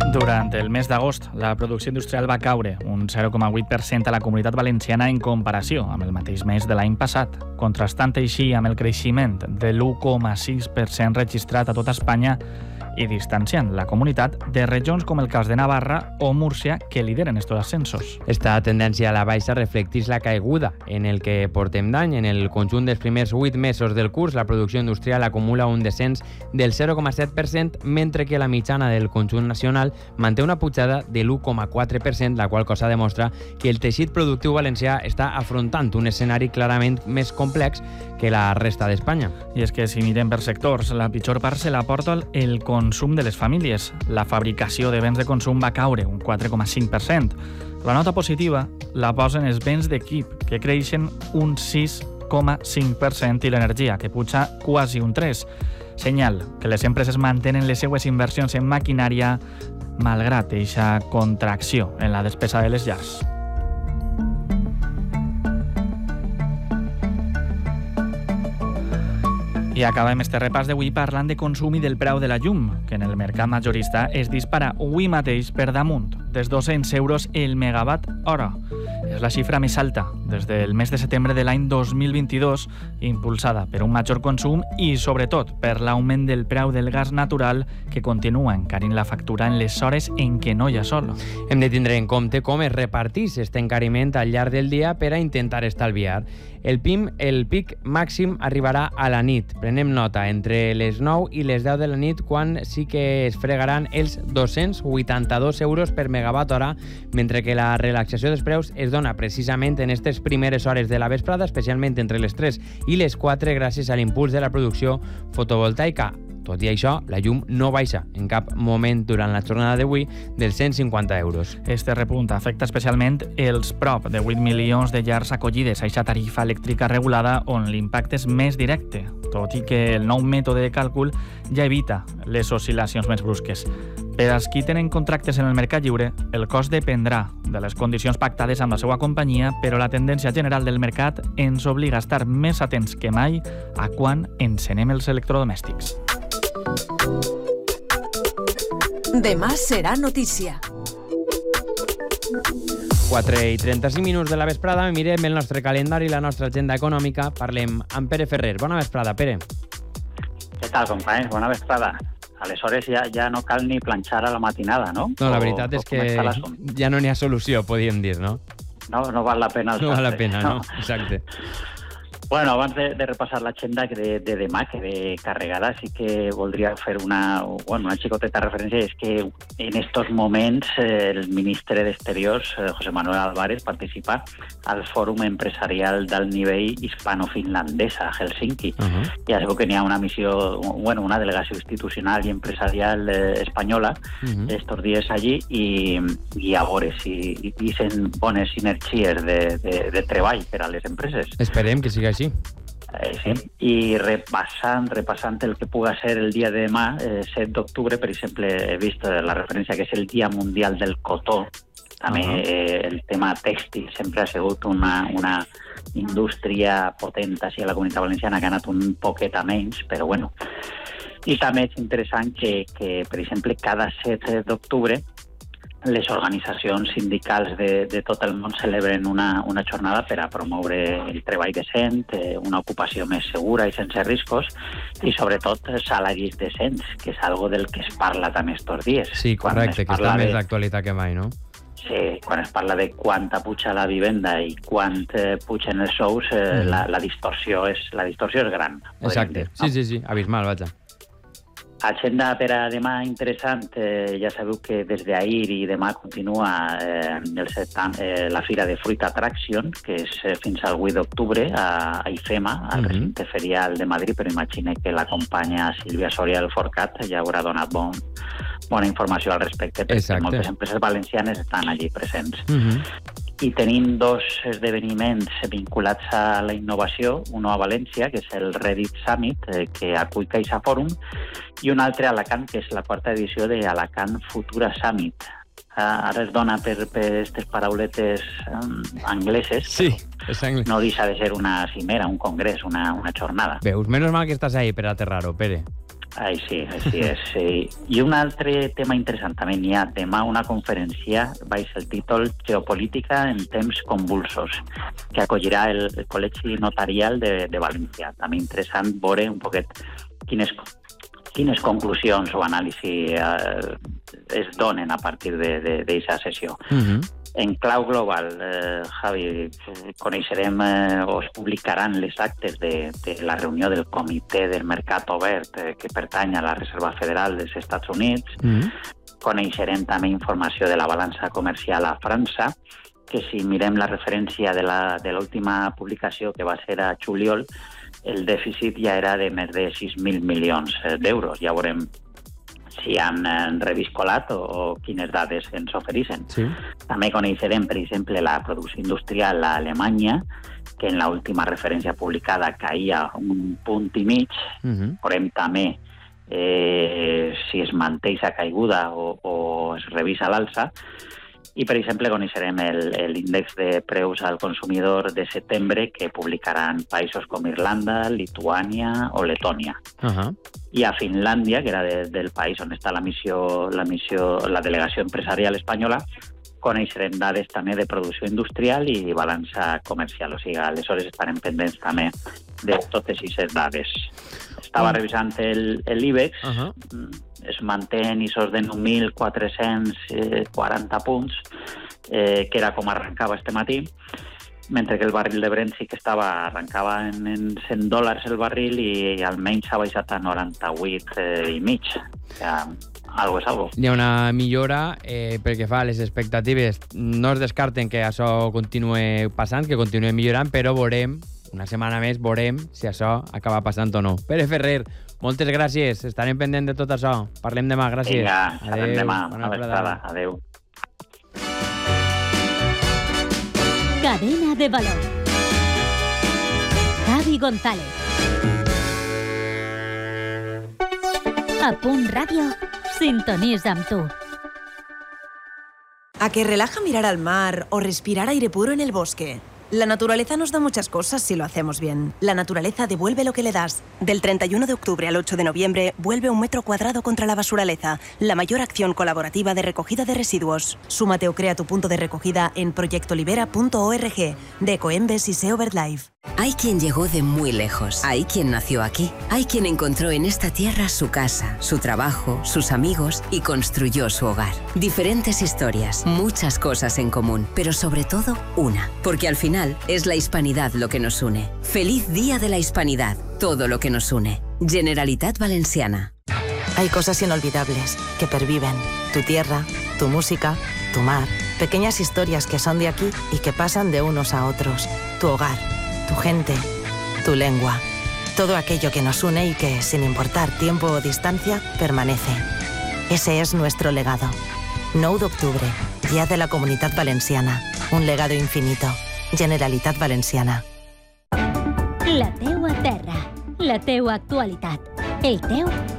Durant el mes d'agost, la producció industrial va caure un 0,8% a la Comunitat Valenciana en comparació amb el mateix mes de l'any passat, contrastant així amb el creixement de l'1,6% registrat a tota Espanya i distanciant la comunitat de regions com el cas de Navarra o Múrcia, que lideren estos ascensos. Esta tendència a la baixa reflecteix la caiguda en el que portem d'any. En el conjunt dels primers 8 mesos del curs, la producció industrial acumula un descens del 0,7%, mentre que la mitjana del conjunt nacional manté una pujada de l'1,4%, la qual cosa demostra que el teixit productiu valencià està afrontant un escenari clarament més complex que la resta d'Espanya. I és que si mirem per sectors, la pitjor part se la porta el consum de les famílies. La fabricació de béns de consum va caure un 4,5%. La nota positiva la posen els béns d'equip, que creixen un 6,5%, i l'energia, que puja quasi un 3%. Senyal que les empreses mantenen les seues inversions en maquinària malgrat eixa contracció en la despesa de les llars. I acabem este repàs d'avui parlant de consum i del preu de la llum, que en el mercat majorista es dispara avui mateix per damunt dels 200 euros el megawatt hora. És la xifra més alta des del mes de setembre de l'any 2022, impulsada per un major consum i, sobretot, per l'augment del preu del gas natural, que continua encarint la factura en les hores en què no hi ha sol. Hem de tindre en compte com es repartís aquest encariment al llarg del dia per a intentar estalviar. El pic màxim arribarà a la nit. Prenem nota, entre les 9 i les 10 de la nit, quan sí que es fregaran els 282 euros per megawatt hora, mentre que la relaxació dels preus es dona precisament en aquestes primeres hores de la vesprada, especialment entre les 3 i les 4, gràcies a l'impuls de la producció fotovoltaica. Tot i això, la llum no baixa en cap moment durant la jornada d'avui dels 150 euros. Este repunt afecta especialment els prop de 8 milions de llars acollides a aquesta tarifa elèctrica regulada, on l'impacte és més directe, tot i que el nou mètode de càlcul ja evita les oscil·lacions més brusques. Per als qui tenen contractes en el mercat lliure, el cost dependrà de les condicions pactades amb la seva companyia, però la tendència general del mercat ens obliga a estar més atents que mai a quan encenem els electrodomèstics. Demà serà notícia. 4:35 de la vesprada, mirem el nostre calendari i la nostra agenda econòmica. Parlem amb Pere Ferrer. Bona vesprada, Pere. Què tal, companys? Bona vesprada. Aleshores ja no cal ni planxar a la matinada, no? No, la veritat és que ja no n'hi ha solució, podríem dir, no? No val la pena. No val la pena, no? Exacte. Bueno, abans de repassar l'agenda de demà, que ve carregada, sí que voldria fer una xicoteta referència. És que en estos moments el ministre d'Exteriors, José Manuel Álvarez, participa al Fòrum Empresarial d'Alt Nivell Hispano-Finlandès a Helsinki. Ja sabeu que n'hi ha una missió, una delegació institucional i empresarial espanyola estos dies allí, i a veure si hicen bones sinergies de treball per a les empreses. Esperem que sigui així. Sí, i repassant el que puga ser el dia de demà, 7 d'octubre, per exemple, he vist la referència que és el Dia Mundial del Cotó. També el tema tèxtil sempre ha sigut una indústria potent així a la Comunitat Valenciana, que ha anat un poquet a menys, però bueno. I també és interessant que per exemple, cada 7 d'octubre les organitzacions sindicals de tot el món celebren una jornada per a promoure el treball decent, una ocupació més segura i sense riscos, i sobretot salaris decents, que és algo del que es parla també estos dies. Sí, correcte, que està més d'actualitat que mai, no? Sí, quan es parla de quant puja la vivenda i quant pugen els sous, la distorsió és gran. Exacte, sí, abismal, vaja. Agenda per a demà interessant. Ja sabeu que des d'ahir i demà continua la Fira de Fruit Attraction, que és fins al 8 d'octubre a IFEMA, al recinte ferial de Madrid, però imagine que l'acompanya Sílvia Soria del Forcat, ja haurà donat bona informació al respecte, perquè moltes empreses valencianes estan allí presents. I tenim 2 esdeveniments vinculats a la innovació, un a València, que és el Reddit Summit, que acull Caixa Fòrum, i un altre a Alacant, que és la 4ª edició de Alacant Futura Summit. Ara es dona per aquestes parauletes angleses, sí, no deixa de ser una cimera, un congrés, una jornada. Veus, menys mal que estàs ahí per aterrar-ho, Pere. Així és. I un altre tema interessant també n'hi ha demà una conferència, baix el títol Geopolítica en temps convulsos, que acollirà el Col·legi Notarial de València. També interessant veure un poquet quines conclusions o anàlisi es donen a partir d'aquesta sessió. En clau global, Javi, coneixerem o es publicaran les actes de la reunió del Comitè del Mercat Obert que pertany a la Reserva Federal dels Estats Units. Coneixerem també informació de la balança comercial a França, que si mirem la referència de l'última publicació, que va ser a juliol, el dèficit ja era de més de 6.000 milions d'euros. Ja veurem si han reviscolat o quines dades ens ofereixen. Sí. També coneixerem, per exemple, la producció industrial a Alemanya, que en l'última referència publicada caïa 1,5 punts. Veurem també si es manté aquesta caiguda o es revisa l'alça. I, per exemple, coneixerem l'índex de preus al consumidor de setembre que publicaran països com Irlanda, Lituània o Letònia. I a Finlàndia, que era del país on està la delegació empresarial espanyola, coneixerem dades també de producció industrial i balança comercial. O sigui, aleshores estarem pendents també de totes aquestes dades. Estava revisant l'IBEX, es manté en ISOs de 9.440 punts, que era com arrencava este matí, mentre que el barril de Brent sí que arrencava en $100 el barril i almenys ha baixat a 98,5. O sigui, algo és algo. Hi ha una millora pel que fa a les expectatives. No es descarten que això continuï passant, que continuï millorant, però veurem, una setmana més, veurem si això acaba passant o no. Pere Ferrer, moltes gràcies. Estarem pendents de tot això. Parlem demà. Gràcies. Vinga, parlem demà. Bona vesprada. Adéu. Cadena de valor. Javi González. A Punt Ràdio, sintonitza amb tu. ¿A que relaja mirar al mar o respirar aire puro en el bosque? La naturaleza nos da muchas cosas si lo hacemos bien. La naturaleza devuelve lo que le das. Del 31 de octubre al 8 de noviembre, vuelve 1 metro cuadrado contra la basuraleza, la mayor acción colaborativa de recogida de residuos. Súmate o crea tu punto de recogida en proyectolibera.org, de Ecoembes y SEO BirdLife. Hay quien llegó de muy lejos, hay quien nació aquí, hay quien encontró en esta tierra su casa, su trabajo, sus amigos y construyó su hogar. Diferentes historias, muchas cosas en común, pero sobre todo una, porque al final es la hispanidad lo que nos une. ¡Feliz Día de la Hispanidad! Todo lo que nos une. Generalitat Valenciana. Hay cosas inolvidables que perviven. Tu tierra, tu música, tu mar. Pequeñas historias que son de aquí y que pasan de unos a otros. Tu hogar, tu gente, tu lengua. Todo aquello que nos une y que, sin importar tiempo o distancia, permanece. Ese es nuestro legado. 9 d'octubre, Dia de la Comunitat Valenciana. Un legado infinito. Generalitat Valenciana. La teua terra, la teua actualitat, el teu